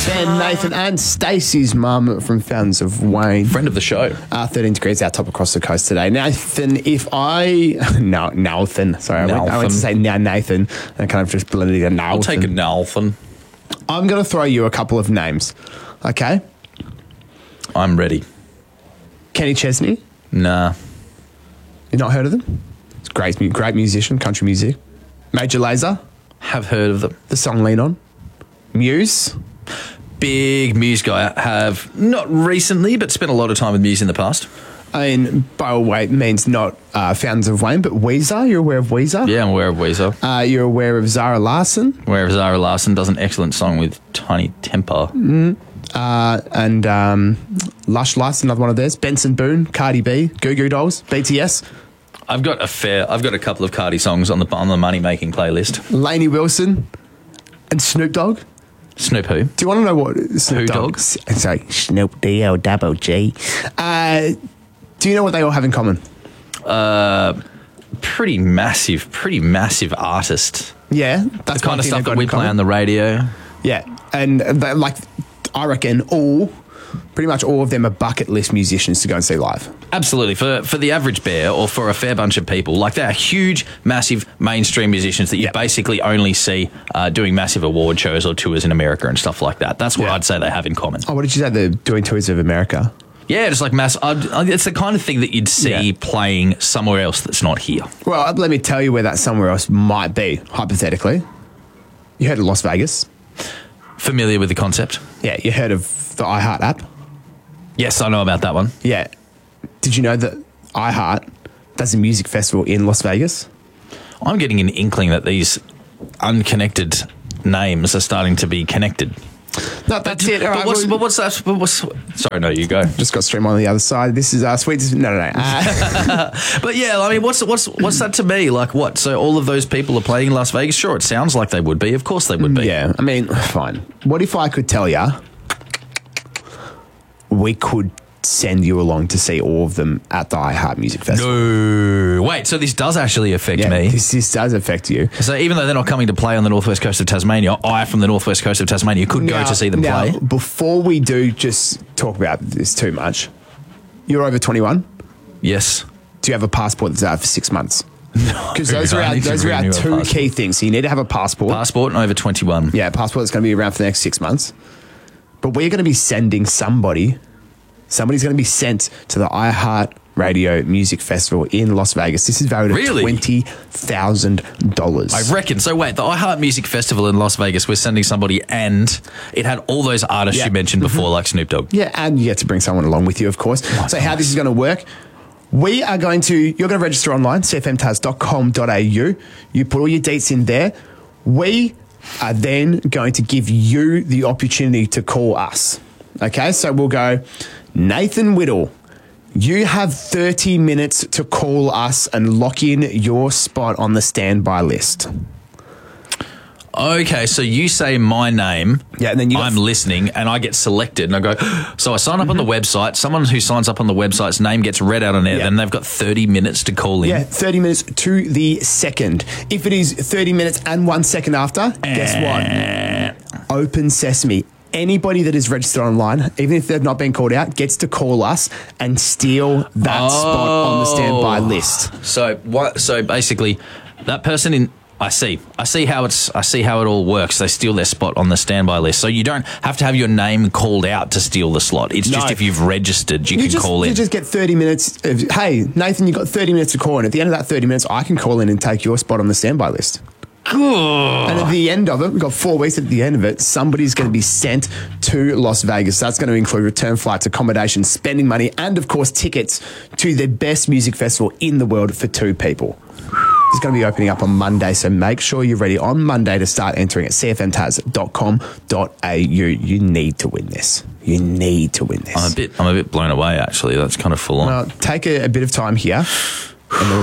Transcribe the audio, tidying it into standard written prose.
Ben, Nathan, and Stacey's mum from Fountains of Wayne. Friend of the show. 13 degrees out top across the coast today. Nathan, Nathan. Sorry, I went to say now Nathan, and I kind of just blended it in. I'll take a Nathan. I'm going to throw you a couple of names, okay? I'm ready. Kenny Chesney. Nah. You not heard of them? It's great musician, country music. Major Lazer. Have heard of them. The song Lean On. Muse. Big Muse guy. Have not recently, but spent a lot of time with Muse in the past. I mean, by the way, it means not Fountains of Wayne, but Weezer. You're aware of Weezer? Yeah, I'm aware of Weezer. You're aware of Zara Larsson? Aware of Zara Larsson. Does an excellent song with Tiny Temper. And Lush Life's another one of theirs. Benson Boone, Cardi B, Goo Goo Dolls, BTS. I've got a couple of Cardi songs on the money making playlist. Lainey Wilson and Snoop Dogg. Snoop who? Do you want to know what Snoop Who Dogg? Dogg? Sorry, Snoop D-O-double-G. Do you know what they all have in common? Pretty massive artist. Yeah, that's The kind of one thing stuff they've got that we in play common. on the radio. Yeah, and I reckon pretty much all of them are bucket list musicians to go and see live. Absolutely. For the average bear or for a fair bunch of people, like they're huge, massive mainstream musicians that you basically only see doing massive award shows or tours in America and stuff like that. That's what I'd say they have in common. Oh, what did you say? They're doing tours of America? Yeah, just like it's the kind of thing that you'd see playing somewhere else that's not here. Well, let me tell you where that somewhere else might be, hypothetically. You heard of Las Vegas? Familiar with the concept? Yeah, you heard of the iHeart app? Yes, I know about that one. Yeah. Did you know that iHeart does a music festival in Las Vegas? I'm getting an inkling that these unconnected names are starting to be connected. No, that's it. But what's that? Sorry, no, you go. Just got stream on the other side. This is sweet. No. But yeah, I mean, what's that to me? Like what? So all of those people are playing in Las Vegas? Sure, it sounds like they would be. Of course they would be. Yeah, I mean, fine. What if I could tell you we could send you along to see all of them at the iHeart Music Festival? No. Wait, so this does actually affect me? This does affect you. So even though they're not coming to play on the northwest coast of Tasmania, I from the northwest coast of Tasmania could go to see them play. Before we do just talk about this too much, you're over 21? Yes. Do you have a passport that's out for 6 months? No. Because those are our two key things. So you need to have a passport. Passport and over 21. Yeah, a passport that's going to be around for the next 6 months. But we're going to be sending somebody's going to be sent to the iHeart Radio Music Festival in Las Vegas. This is valued at $20,000. I reckon. So wait, the iHeart Music Festival in Las Vegas, we're sending somebody and it had all those artists you mentioned before, like Snoop Dogg. Yeah, and you get to bring someone along with you, of course. So how this is going to work, you're going to register online, cfmtaz.com.au. You put all your dates in there. We are then going to give you the opportunity to call us. Okay, so we'll go, Nathan Whittle, you have 30 minutes to call us and lock in your spot on the standby list. Okay, so you say my name, and then I'm listening, and I get selected, and I go, so I sign up on the website, someone who signs up on the website's name gets read out on air, then they've got 30 minutes to call in. Yeah, 30 minutes to the second. If it is 30 minutes and 1 second after, guess what? Open sesame. Anybody that is registered online, even if they've not been called out, gets to call us and steal that spot on the standby list. So basically, that person I see how it all works. They steal their spot on the standby list. So you don't have to have your name called out to steal the slot. It's just if you've registered, you can call in. You just get 30 minutes. Hey, Nathan, you've got 30 minutes to call in. At the end of that 30 minutes, I can call in and take your spot on the standby list. And at the end of it, we've got 4 weeks at the end of it, somebody's going to be sent to Las Vegas. That's going to include return flights, accommodation, spending money, and of course tickets to the best music festival in the world for 2 people. It's going to be opening up on Monday, so make sure you're ready on Monday to start entering at cfmtaz.com.au. You need to win this. You need to win this. I'm a bit blown away, actually. That's kind of full on. Well, take a bit of time here, and then we'll